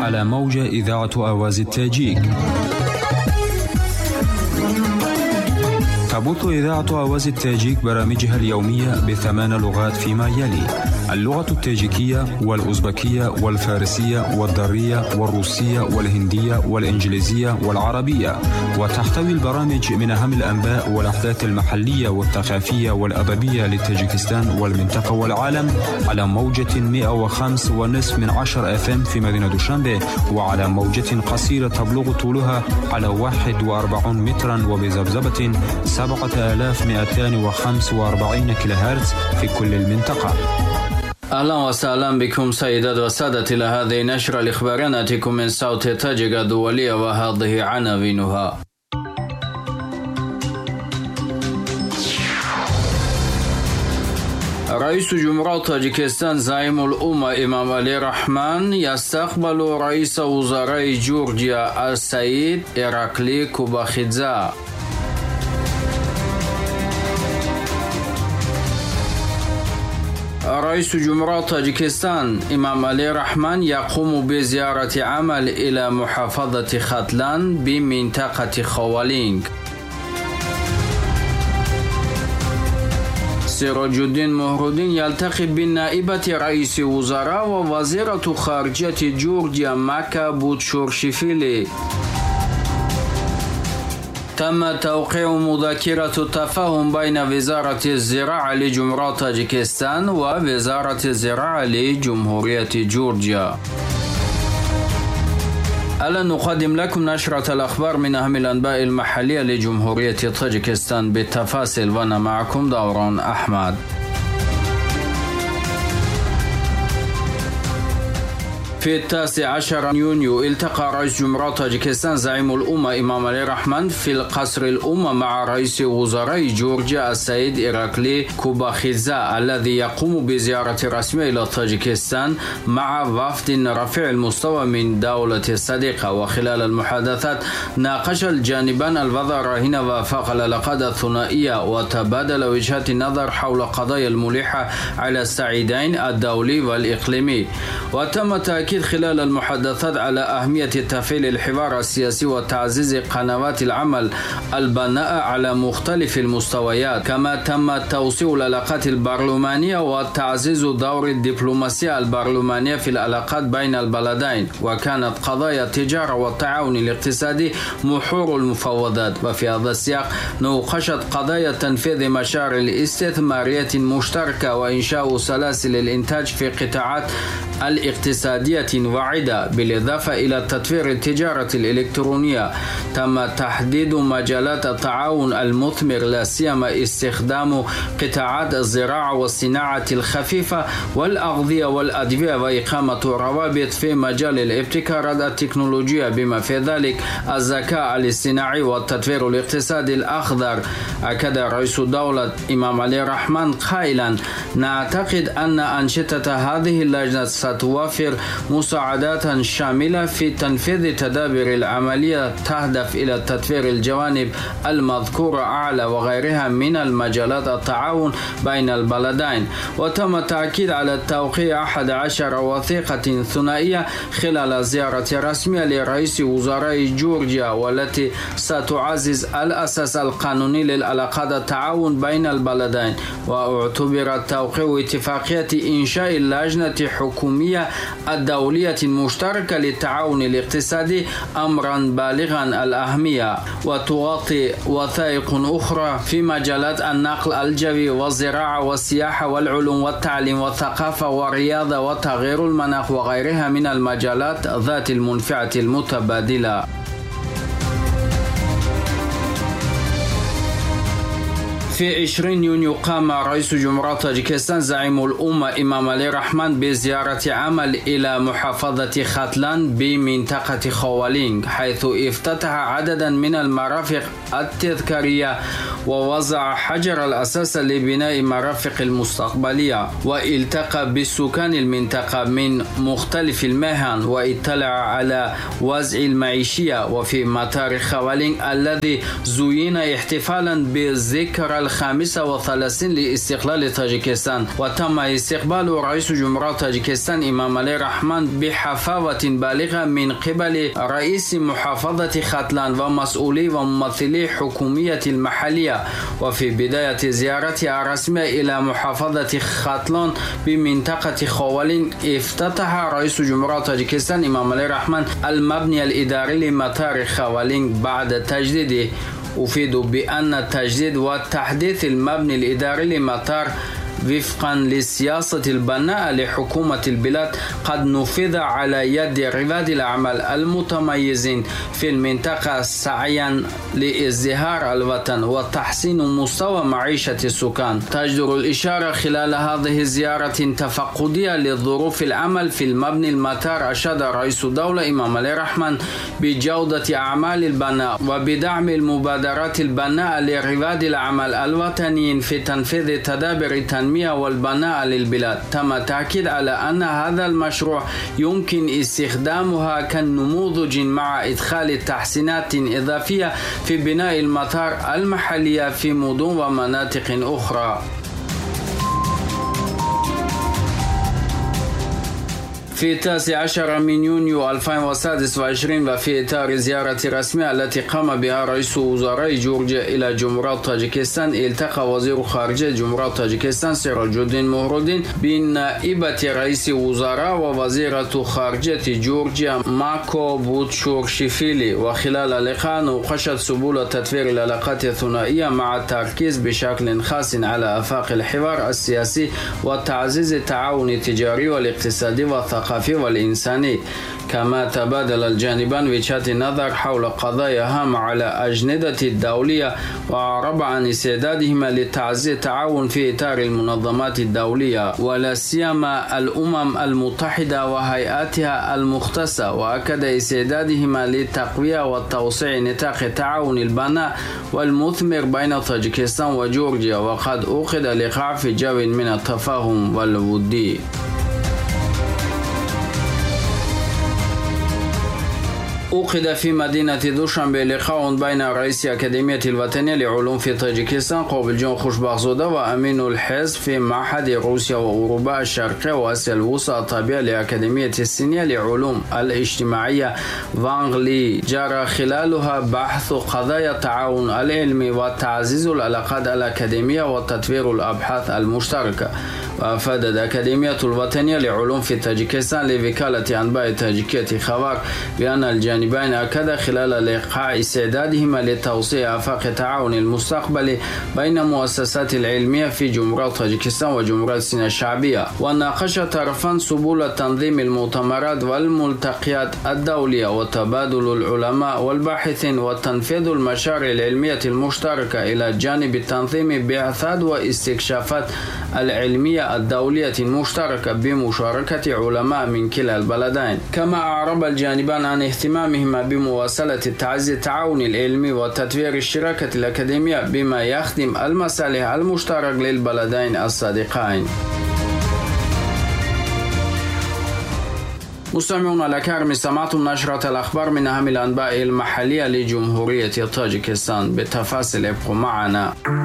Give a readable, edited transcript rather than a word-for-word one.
على موجة إذاعة آواز التاجيك. تبث إذاعة آواز التاجيك برامجها اليومية ب8 لغات فيما يلي: اللغة التاجيكية والأوزبكية والفارسية والدارية والروسية والهندية والإنجليزية والعربية. وتحتوي البرامج من أهم الأنباء والأحداث المحلية والثقافية والأدبية لتاجيكستان والمنطقة والعالم على موجة 105.5 FM في مدينة دوشنبه، وعلى موجة قصيرة تبلغ طولها على 41 مترا وبذبذبة 7245 كيلوهرتز في كل المنطقة. أهلا وسهلا بكم سيدات وسادتي إلى هذه النشرة الإخبارية نأتيكم من صوت تاجيك الدولية، وهذه عناوينها. رئيس جمهورية تاجيكستان زعيم الأمة إمام علي رحمان يستقبل رئيس وزراء جورجيا السيد إراكلي كوباخيدزا. رئيس جمهورية تاجيكستان إمام علي رحمان يقوم بزيارة عمل إلى محافظة ختلان بمنطقة خوالينغ. سراج الدين مهرودين يلتقي بنائبة رئيس وزراء ووزيرة خارجية جورجيا ماكا بوتشورشفيلي. تم توقيع مذكرة التفاهم بين وزارة الزراعة لجمهورية تاجيكستان ووزارة الزراعة لجمهورية جورجيا. الآن نقدم لكم نشرة الأخبار من أهم الأنباء المحلية لجمهورية تاجيكستان بالتفاصيل، وأنا معكم دوران أحمد. في 19 يونيو التقى رئيس جمهورية تاجيكستان زعيم الأمة إمام علي رحمان في القصر الأمة مع رئيس وزراء جورجيا السيد إراكلي كوباخيدزا الذي يقوم بزيارة رسمية إلى تاجيكستان مع وفد رفيع المستوى من دولة الصديقة. وخلال المحادثات ناقش الجانبان الوضع الراهن ووفاق العلاقات الثنائية، وتبادل وجهات النظر حول قضايا الملحة على الصعيدين الدولي والإقليمي. وتم تأكيد خلال المحادثات على أهمية تفعيل الحوار السياسي وتعزيز قنوات العمل البناء على مختلف المستويات. كما تم توسيع العلاقات البرلمانية وتعزيز دور الدبلوماسية البرلمانية في العلاقات بين البلدين. وكانت قضايا التجارة والتعاون الاقتصادي محور المفاوضات. وفي هذا السياق ناقشت قضايا تنفيذ مشاريع الاستثمارية المشتركة وإنشاء سلاسل الإنتاج في قطاعات الاقتصادية واعدة، بالإضافة إلى تطوير التجارة الإلكترونية. تم تحديد مجالات التعاون المثمر، لا سيما استخدام قطاعات الزراعة والصناعة الخفيفة والأغذية والأدوية، وإقامة روابط في مجال الابتكارات التكنولوجية بما في ذلك الذكاء الاصطناعي والتطوير الاقتصادي الأخضر. أكد رئيس الدولة إمام علي رحمان قائلا: نعتقد أن أنشطة هذه اللجنة ستوفر مساعدات شاملة في تنفيذ تدابير العملية تهدف إلى تطوير الجوانب المذكورة أعلى وغيرها من المجالات التعاون بين البلدين. وتم التأكيد على التوقيع 11 وثيقة ثنائية خلال زيارة رسمية لرئيس وزراء جورجيا، والتي ستعزز الأساس القانوني للعلاقات التعاون بين البلدين. واعتبر التوقيع اتفاقية إنشاء اللجنة الحكومية الدولية المشتركة للتعاون الاقتصادي أمرا بالغا الأهمية. وتغطي وثائق أخرى في مجالات النقل الجوي والزراعة والسياحة والعلوم والتعليم والثقافة والرياضة وتغيير المناخ وغيرها من المجالات ذات المنفعة المتبادلة. في 20 يونيو قام رئيس جمهورية تاجيكستان زعيم الأمة إمام علي رحمان بزيارة عمل إلى محافظة ختلان بمنطقة خوالينغ، حيث افتتح عددا من المرافق التذكارية ووضع حجر الأساس لبناء مرافق المستقبلية. والتقى بالسكان المنطقة من مختلف المهن واطلع على وضع المعيشية. وفي مطار خوالينغ الذي زين احتفالا بذكرى 35 لاستقلال طاجيكستان، وتم استقبال رئيس جمهورية طاجيكستان إمام علي رحمن بحفاوة بالغة من قبل رئيس محافظة ختلان ومسؤولي وممثلي حكومية المحلية. وفي بداية زيارتها الرسمية إلى محافظة ختلان بمنطقة خوالين، افتتح رئيس جمهورية طاجيكستان إمام علي رحمن المبنى الإداري لمطار خوالين بعد تجديده. أفيد بأن تجديد وتحديث المبنى الإداري لمطار وفقا لسياسة البناء لحكومة البلاد قد نفذ على يد رواد الأعمال المتميزين في المنطقة سعيا لازدهار الوطن وتحسين مستوى معيشة السكان. تجدر الإشارة خلال هذه الزيارة تفقدية لظروف العمل في المبنى المطار، أشاد رئيس الدولة إمام علي رحمن بجودة أعمال البناء وبدعم المبادرات البناء لرواد الأعمال الوطنيين في تنفيذ تدابير التنمية والبناء للبلاد. تم تأكيد على أن هذا المشروع يمكن استخدامها كنموذج مع إدخال تحسينات إضافية في بناء المطار المحلية في مدن ومناطق أخرى. في 19 من يونيو 2026 وفي إطار زيارة رسمية التي قام بها رئيس وزراء جورجيا إلى جمهورية طاجيكستان، التقى وزير خارجية جمهورية طاجيكستان سراج الدين مهرالدين بنائبة رئيس وزراء ووزيرة خارجية جورجيا ماكو بوتشورشفيلي. وخلال اللقاء ناقشت سبل تطوير العلاقات الثنائية مع التركيز بشكل خاص على آفاق الحوار السياسي وتعزيز التعاون التجاري والاقتصادي والثقافي والإنساني. كما تبادل الجانبان وجهات النظر حول قضايا هامة على أجندة الدولية، وأعرب عن استعدادهما لتعزيز التعاون في إطار المنظمات الدولية ولا سيما الأمم المتحدة وهيئاتها المختصة، وأكد استعدادهما للتقوية وتوسيع نطاق التعاون البناء والمثمر بين طاجيكستان وجورجيا، وقد أوقد اللقاء في جو من التفاهم والودي. أوقد في مدينة دوشنبه لقاء بين رئيس أكاديمية الوطنية لعلوم في طاجيكستان قابل جون خوشبخزاده وأمين الحزب في معهد روسيا وأوروبا الشرقية وآسيا الوسطى التابعة لأكاديمية الصينية لعلوم الاجتماعية وانغ لي، جرى خلالها بحث قضايا التعاون العلمي وتعزيز العلاقات الأكاديمية وتطوير الأبحاث المشتركة. وأفادت الأكاديمية الوطنية لعلوم في طاجيكستان لوكالة أنباء تاجيكية خبر بأن الجانبين أكد خلال اللقاء استعدادهما لتوسيع آفاق التعاون المستقبلي بين المؤسسات العلمية في جمهورية طاجيكستان وجمهورية الصين الشعبية. وناقش الطرفان سبل تنظيم المؤتمرات والملتقيات الدولية وتبادل العلماء والباحثين وتنفيذ المشاريع العلمية المشتركة إلى جانب تنظيم بعثات واستكشافات العلمية الدولية المشتركة بمشاركة علماء من كلا البلدين. كما أعرب الجانبان عن اهتمامهما بمواصلة تعزيز التعاون العلمي وتطوير الشراكة الأكاديمية بما يخدم المصالح المشتركة للبلدين الصديقين. مستمعون الأكارم، استمعتم نشرة الأخبار من أهم الأنباء المحلية لجمهورية طاجيكستان. بالتفاصيل ابقوا معنا.